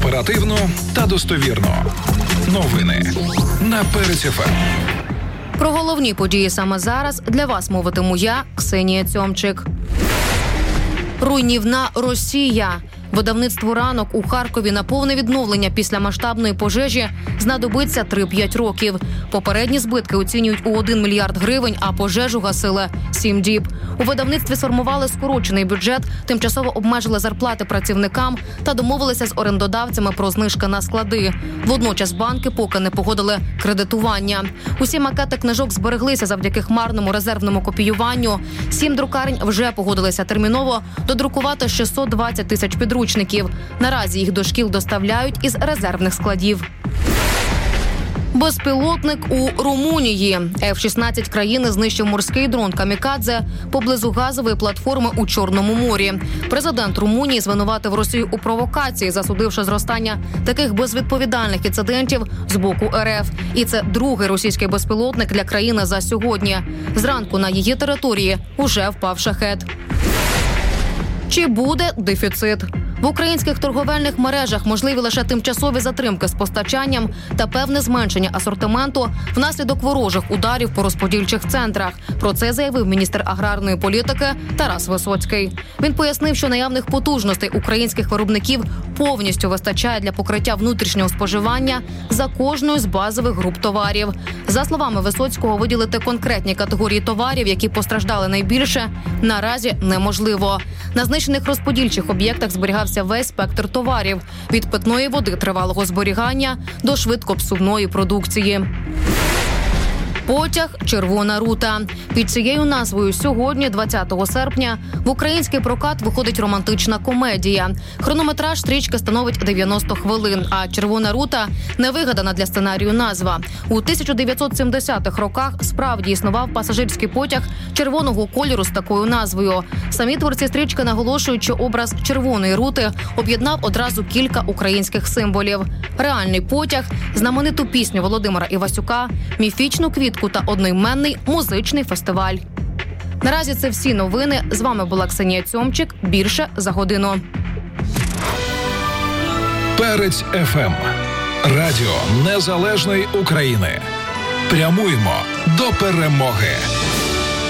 Оперативно та достовірно. Новини на Перець ФМ. Про головні події саме зараз для вас мовитиму я, Ксенія Цьомчик. Руйнівна Росія. Видавництву «Ранок» у Харкові на повне відновлення після масштабної пожежі знадобиться 3-5 років. Попередні збитки оцінюють у 1 мільярд гривень, а пожежу гасили 7 діб. У видавництві сформували скорочений бюджет, тимчасово обмежили зарплати працівникам та домовилися з орендодавцями про знижки на склади. Водночас банки поки не погодили кредитування. Усі макети книжок збереглися завдяки хмарному резервному копіюванню. 7 друкарень вже погодилися терміново додрукувати 620 тисяч підручників. Наразі їх до шкіл доставляють із резервних складів. Безпілотник у Румунії. F-16 країни знищив морський дрон «Камікадзе» поблизу газової платформи у Чорному морі. Президент Румунії звинуватив Росію у провокації, засудивши зростання таких безвідповідальних інцидентів з боку РФ. І це другий російський безпілотник для країни за сьогодні. Зранку на її території уже впав шахед. Чи буде дефіцит? В українських торговельних мережах можливі лише тимчасові затримки з постачанням та певне зменшення асортименту внаслідок ворожих ударів по розподільчих центрах. Про це заявив міністр аграрної політики Тарас Висоцький. Він пояснив, що наявних потужностей українських виробників повністю вистачає для покриття внутрішнього споживання за кожною з базових груп товарів. За словами Висоцького, виділити конкретні категорії товарів, які постраждали найбільше, наразі неможливо. На знищених розподільчих об'єктах зберігався весь спектр товарів – від питної води тривалого зберігання до швидкопсувної продукції. Потяг «Червона рута». Під цією назвою сьогодні, 20 серпня, в український прокат виходить романтична комедія. Хронометраж стрічки становить 90 хвилин, а «Червона рута» – невигадана для сценарію назва. У 1970-х роках справді існував пасажирський потяг червоного кольору з такою назвою. Самі творці стрічки наголошують, що образ «Червоної рути» об'єднав одразу кілька українських символів. Реальний потяг, знамениту пісню Володимира Івасюка, міфічну квітку та одноіменний музичний фестиваль. Наразі це всі новини. З вами була Ксенія Цьомчик. Більше за годину. Перець ФМ. Радіо Незалежної України. Прямуємо до перемоги.